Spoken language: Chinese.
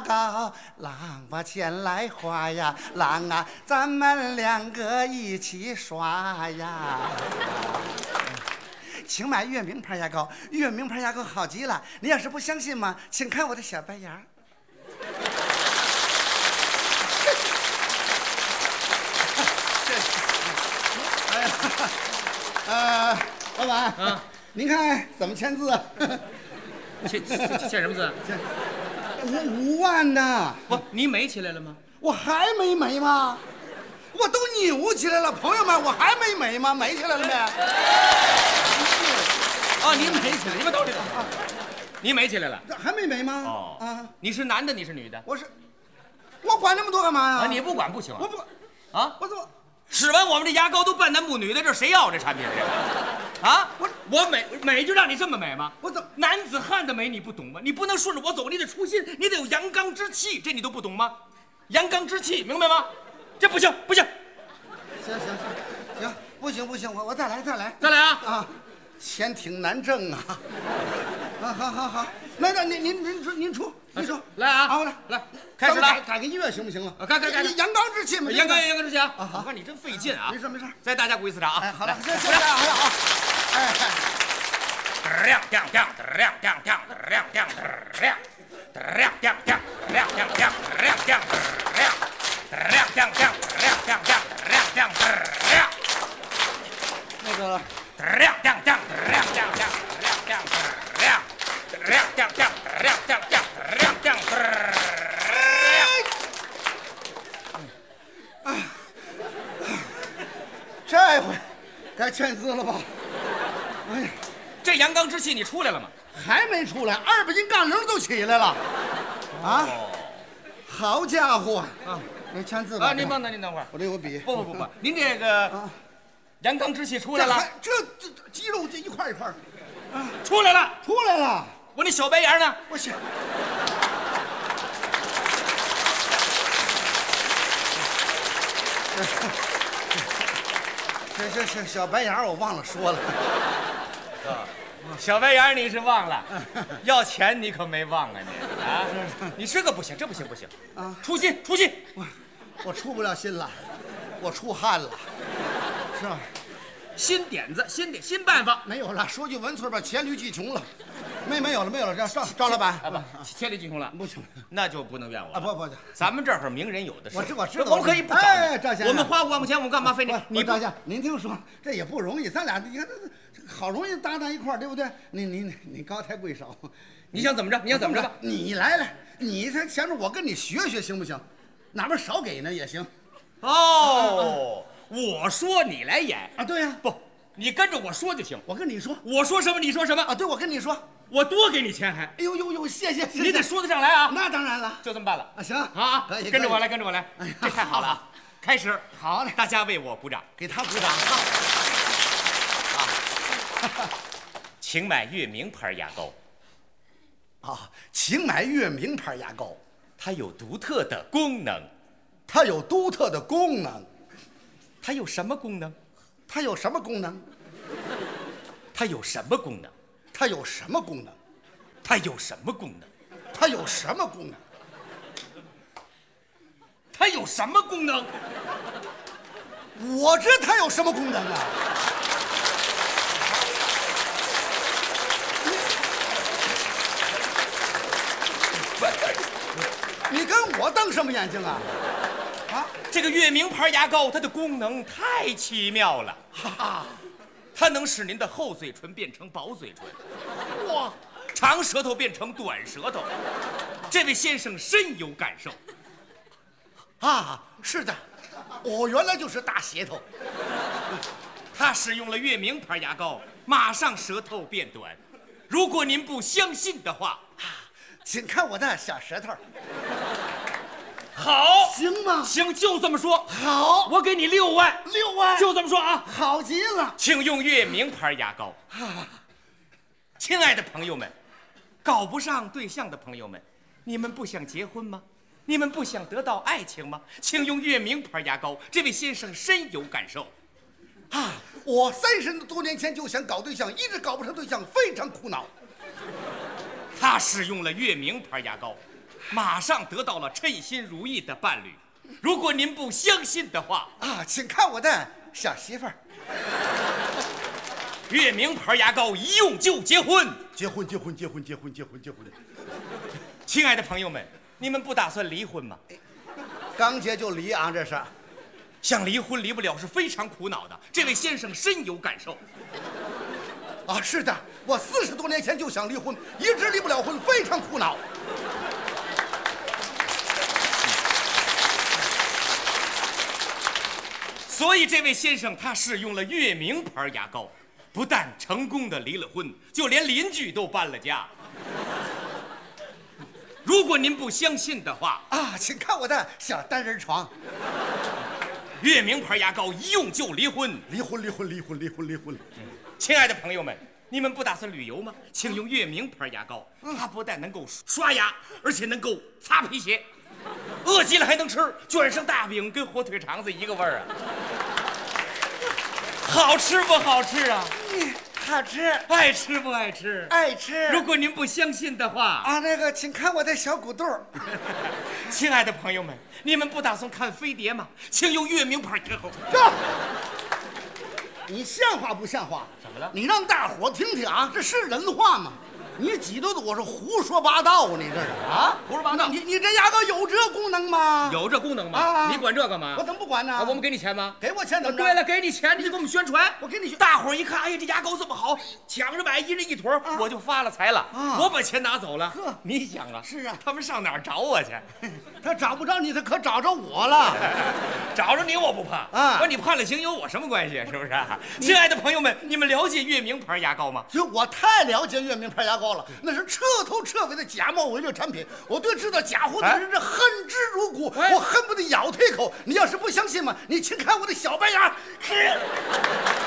膏，郎把钱来花呀，郎啊，咱们两个一起刷呀。请买月明牌牙膏，月明牌牙膏好极了。你要是不相信嘛，请看我的小白牙。老板啊，您看怎么签字啊？ 签什么字？ 我5万呢。 不，你美起来了吗？ 我还没美吗？我都扭起来了，朋友们，我还没美吗？美起来了没？ 啊，你美起来，你们都知道。你美起来了？ 还没美吗？ 哦啊， 你是男的，你是女的？ 我管那么多干嘛呀？ 啊，你不管不行。 我不啊， 我怎么？ 使完我们这牙膏都半男不女的，这谁要这产品？这啊，我美就让你这么美吗？ 我怎么男子汉的美你不懂吗？你不能顺着我走，你得出心，你得有阳刚之气，这你都不懂吗？阳刚之气，明白吗？这不行不行。 行，不行，我再来啊！ 啊，钱挺难挣啊。好，那您出。 来啊！ 好来，开始了。 改个音乐行不行啊？ 改， 阳刚之气嘛， 阳刚之气啊！ 好， 我看你真费劲啊！ 没事， 再大家鼓一次掌啊！ 哎，好了，谢谢大家，好。那个。这回该签字了吧？哎呀， 这阳刚之气你出来了吗？ 还没出来，2把金杠铃都起来了。啊，好家伙啊！您签字吧。 啊，您等会儿， 我这有笔。 不，您这个阳刚之气出来了。 这肌肉这一块的。啊， 出来了。 我那小白牙呢？ 我想。这小白牙我忘了说了。 小白牙你是忘了，要钱你可没忘啊你啊！你这个不行，这不行啊！出心， 我出不了心了，我出汗了，是吧？ 新点子，新办法没有了。说句文粹吧，黔驴技穷了，没有了。这赵老板啊不，黔驴技穷了， 不行， 那就不能怨我啊！不， 咱们这儿名人有的是。 我知道， 我们可以不找你。赵先生， 我们花5万块钱，我们干嘛非你赵先生，您听说，这也不容易，咱俩你看这好容易搭档一块儿，对不对？你高抬贵手， 你想怎么着？吧？ 你来，你先前面我跟你学行不行？哪边少给呢也行。 哦。我说你来演啊？对呀， 不，你跟着我说就行。 我跟你说， 我说什么你说什么啊？对，我跟你说， 我多给你钱还。 哎呦，谢谢， 你得说得上来啊！ 那当然了， 就这么办了啊！行啊， 可以， 跟着我来。哎呀，这太好了啊！开始， 好嘞， 大家为我鼓掌， 给他鼓掌啊！请买月明牌牙膏。 啊，请买月明牌牙膏， 它有独特的功能。 它有独特的功能。 它有什么功能？ 它有什么功能？ 它有什么功能？ 它有什么功能？ 它有什么功能？ 它有什么功能？ 它有什么功能？ 我知它有什么功能啊！你跟我瞪什么眼睛啊？啊！ 这个月明牌牙膏，它的功能太奇妙了， 哈哈， 它能使您的厚嘴唇变成薄嘴唇， 哇， 长舌头变成短舌头。这位先生深有感受。 啊，是的，我原来就是大舌头。 他使用了月明牌牙膏，马上舌头变短。如果您不相信的话， 请看我的小舌头。 好， 行吗？ 行，就这么说。 好， 我给你6万 ，6万， 就这么说啊。 好极了， 请用月明牌牙膏。亲爱的朋友们，搞不上对象的朋友们，你们不想结婚吗？你们不想得到爱情吗？请用月明牌牙膏，这位先生深有感受。 我30多年前就想搞对象，一直搞不成对象，非常苦恼。 他使用了月明牌牙膏， 马上得到了称心如意的伴侣。如果您不相信的话请看我的小媳妇儿。 月明牌牙膏一用就结婚。 结婚。 亲爱的朋友们，你们不打算离婚吗？ 刚结就离啊，这是。 想离婚离不了是非常苦恼的，这位先生深有感受。 是的，我40多年前就想离婚，一直离不了婚，非常苦恼。 所以这位先生他使用了月明牌牙膏，不但成功的离了婚，就连邻居都搬了家。如果您不相信的话请看我的小单人床。 月明牌牙膏一用就离婚。 离婚。 亲爱的朋友们，你们不打算旅游吗？请用月明牌牙膏，它不但能够刷牙，而且能够擦皮鞋。饿极了还能吃，卷上大饼跟火腿肠子一个味儿啊！好吃不好吃啊？ 好吃。 爱吃不爱吃？ 爱吃。 如果您不相信的话请看我的小骨肚。 亲爱的朋友们，你们不打算看飞碟吗？请用月明牌牙膏。 你像话不像话？ 怎么了？ 你让大伙听听这是人话吗？你挤兑的我是胡说八道，你这是胡说八道。 你这牙膏有这功能吗？ 有这功能吗？你管这干嘛？ 我怎么不管呢？ 我们给你钱吗？ 给我钱怎么着？ 对了，给你钱你就给我们宣传。 我给你大伙儿一看，哎呀，这牙膏这么好，抢着买，一人一坨，我就发了财了。我把钱拿走了。你想是啊， 他们上哪儿找我去？ 他找不着你，他可找着我了。 找着你我不怕说你判了刑有我什么关系？是不是？亲爱的朋友们，你们了解月明牌牙膏吗？ 我太了解月明牌牙膏了，那是彻头彻尾的假冒伪劣产品。我对制造假货的人是恨之入骨，我恨不得咬他一口。你要是不相信嘛，你请看我的小白牙。